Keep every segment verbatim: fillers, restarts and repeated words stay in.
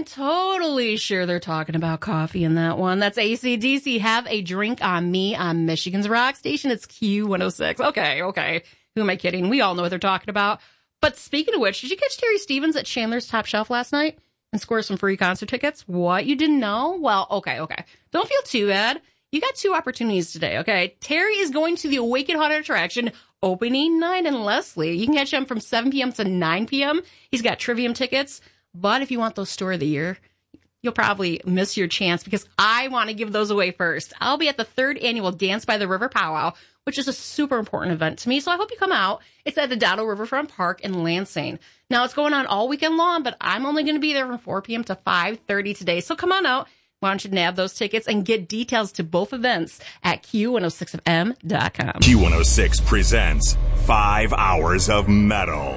totally sure they're talking about coffee in that one. That's A C D C. Have a drink on me on Michigan's rock station. It's Q one oh six. Okay, okay. Who am I kidding? We all know what they're talking about. But speaking of which, did you catch Terry Stevens at Chandler's Top Shelf last night and score some free concert tickets? What? You didn't know? Well, okay, okay. Don't feel too bad. You got two opportunities today, okay? Terry is going to the Awaken Haunted Attraction opening night in Leslie. You can catch him from seven p.m. to nine p.m. He's got Trivium tickets. But if you want those Store of the Year, you'll probably miss your chance because I want to give those away first. I'll be at the third annual Dance by the River Powwow, which is a super important event to me. So I hope you come out. It's at the Dowdle Riverfront Park in Lansing. Now, it's going on all weekend long, but I'm only going to be there from four p.m. to five thirty today. So come on out. Why don't you nab those tickets and get details to both events at Q one oh six F M dot com. Q one oh six presents Five Hours of Metal.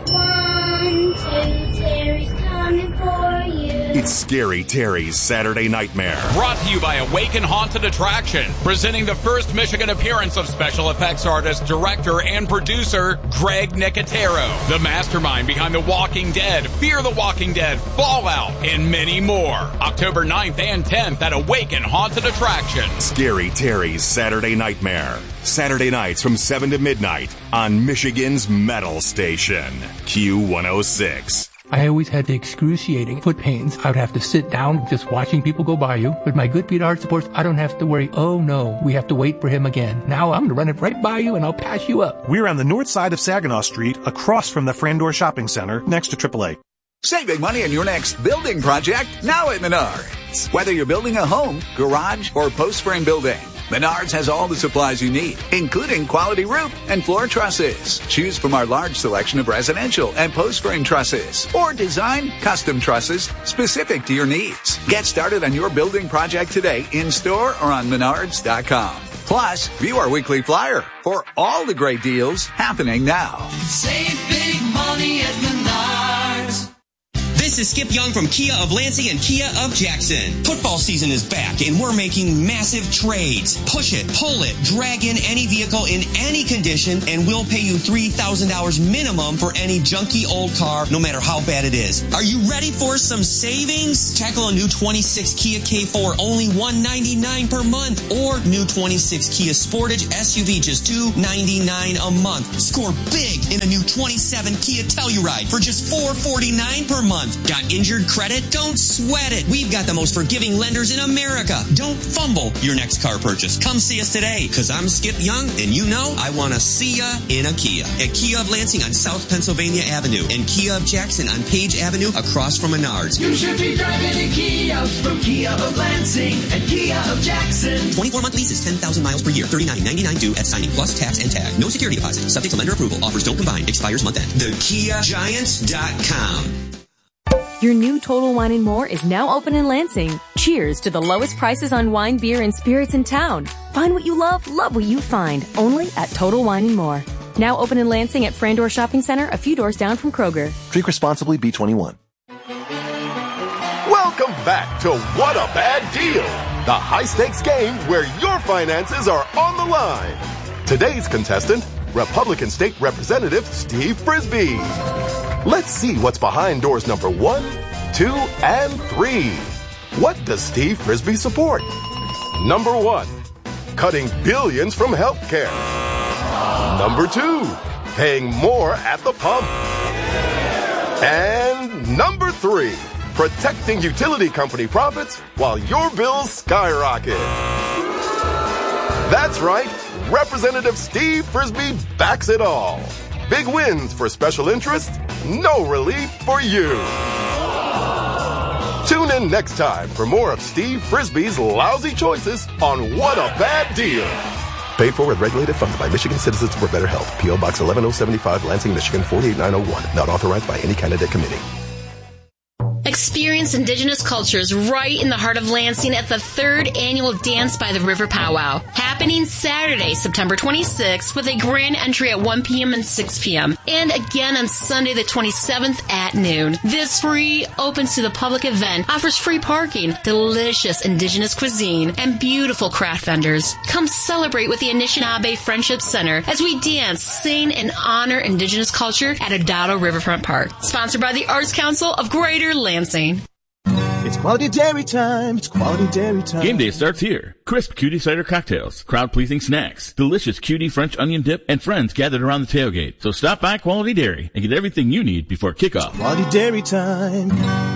One, two, Terry's coming for you. It's Scary Terry's Saturday Nightmare. Brought to you by Awaken Haunted Attraction, presenting the first Michigan appearance of special effects artist, director, and producer Greg Nicotero, the mastermind behind The Walking Dead, Fear the Walking Dead, Fallout, and many more. October ninth and tenth at Awaken Haunted Attraction. Scary Terry's Saturday Nightmare. Saturday nights from seven to midnight on Michigan's Metal Station. Q one oh six. I always had the excruciating foot pains. I would have to sit down just watching people go by you. With my Good Feet Art Supports, I don't have to worry, oh no, we have to wait for him again. Now I'm going to run it right by you and I'll pass you up. We're on the north side of Saginaw Street, across from the Frandor Shopping Center, next to triple A. Save big money on your next building project now at Menards. Whether you're building a home, garage, or post-frame building, Menards has all the supplies you need, including quality roof and floor trusses. Choose from our large selection of residential and post-frame trusses, or design custom trusses specific to your needs. Get started on your building project today in-store or on menards dot com. Plus, view our weekly flyer for all the great deals happening now. Save big money at Menards. This is Skip Young from Kia of Lansing and Kia of Jackson. Football season is back and we're making massive trades. Push it, pull it, drag in any vehicle in any condition and we'll pay you three thousand dollars minimum for any junky old car, no matter how bad it is. Are you ready for some savings? Tackle a new twenty-six Kia K four, only one hundred ninety-nine dollars per month, or new twenty-six Kia Sportage S U V, just two hundred ninety-nine dollars a month. Score big in a new twenty-seven Kia Telluride for just four hundred forty-nine dollars per month. Got injured credit? Don't sweat it. We've got the most forgiving lenders in America. Don't fumble your next car purchase. Come see us today, because I'm Skip Young, and you know I want to see ya in a Kia. At Kia of Lansing on South Pennsylvania Avenue, and Kia of Jackson on Page Avenue across from Menards. You should be driving a Kia from Kia of Lansing and Kia of Jackson. twenty-four month leases, ten thousand miles per year, thirty-nine ninety-nine due at signing, plus tax and tag. No security deposit. Subject to lender approval. Offers don't combine. Expires month end. the kia giants dot com. Your new Total Wine and More is now open in Lansing. Cheers to the lowest prices on wine, beer, and spirits in town. Find what you love, love what you find. Only at Total Wine and More. Now open in Lansing at Frandor Shopping Center, a few doors down from Kroger. Drink responsibly, B twenty-one. Welcome back to What a Bad Deal, the high-stakes game where your finances are on the line. Today's contestant, Republican State Representative Steve Frisbee. Let's see what's behind doors number one, two, and three. What does Steve Frisbee support? Number one, cutting billions from healthcare. Number two, paying more at the pump. And number three, protecting utility company profits while your bills skyrocket. That's right, Representative Steve Frisbee backs it all. Big wins for special interests, no relief for you. Tune in next time for more of Steve Frisbee's lousy choices on What a Bad Deal. Paid for with regulated funds by Michigan Citizens for Better Health. P O Box eleven oh seventy-five, Lansing, Michigan four eight nine oh one. Not authorized by any candidate committee. Experience Indigenous cultures right in the heart of Lansing at the third annual Dance by the River Powwow, happening Saturday, September twenty-sixth, with a grand entry at one p.m. and six p.m., and again on Sunday the twenty-seventh at noon. This free, opens to the public event offers free parking, delicious Indigenous cuisine, and beautiful craft vendors. Come celebrate with the Anishinaabe Friendship Center as we dance, sing, and honor Indigenous culture at Adado Riverfront Park. Sponsored by the Arts Council of Greater Lansing. It's quality dairy time. It's quality dairy time. Game day starts here. Crisp cutie cider cocktails, crowd-pleasing snacks, delicious cutie French onion dip, and friends gathered around the tailgate. So stop by Quality Dairy and get everything you need before kickoff. It's quality dairy time.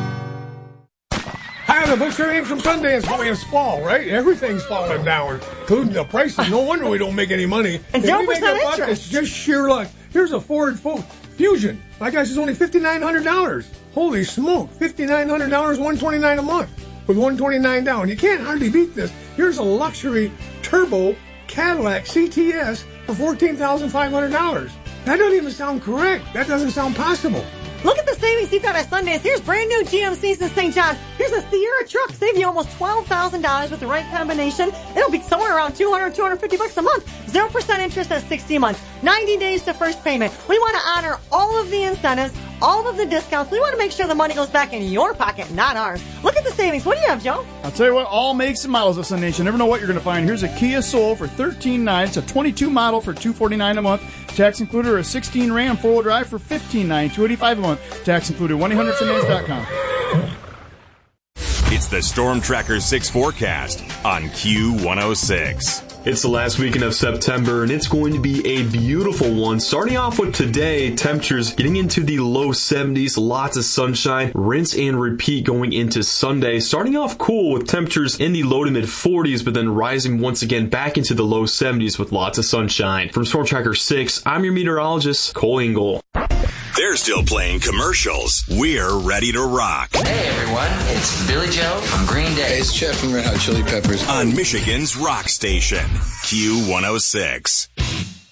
Hi, the Bush Ames from Sundance. Boy, it's fall, right? Everything's falling down, including the prices. No wonder we don't make any money. And zero percent interest. It's just sheer luck. Here's a Ford Fusion. My gosh, it's only fifty-nine hundred dollars. Holy smoke, fifty-nine hundred dollars, one hundred twenty-nine dollars a month with one hundred twenty-nine dollars down. You can't hardly beat this. Here's a luxury turbo Cadillac C T S for fourteen thousand five hundred dollars. That doesn't even sound correct. That doesn't sound possible. Look at the savings you've got at Sundance. Here's brand new G M Cs in Saint John. Here's a Sierra truck. Save you almost twelve thousand dollars with the right combination. It'll be somewhere around two hundred, two hundred fifty bucks a month. zero percent interest at sixty months. ninety days to first payment. We want to honor all of the incentives, all of the discounts. We want to make sure the money goes back in your pocket, not ours. Look at the savings. What do you have, Joe? I'll tell you what, all makes and models of Sundance. You never know what you're going to find. Here's a Kia Soul for thirteen nine. It's a twenty-two model for two forty-nine a month. Tax included, or a sixteen Ram four-wheel drive for fifteen nine, two eighty-five a month. Tax included. one eight hundred Sundance dot com. It's the Storm Tracker six forecast on Q one oh six. It's the last weekend of September, and it's going to be a beautiful one. Starting off with today, temperatures getting into the low seventies, lots of sunshine, rinse and repeat going into Sunday. Starting off cool with temperatures in the low to mid forties, but then rising once again back into the low seventies with lots of sunshine. From Storm Tracker six, I'm your meteorologist, Cole Engel. They're still playing commercials. We're ready to rock. Hey, everyone. It's Billy Joe from Green Day. Hey, it's Jeff from Red Hot Chili Peppers. On Michigan's Rock Station, Q one oh six.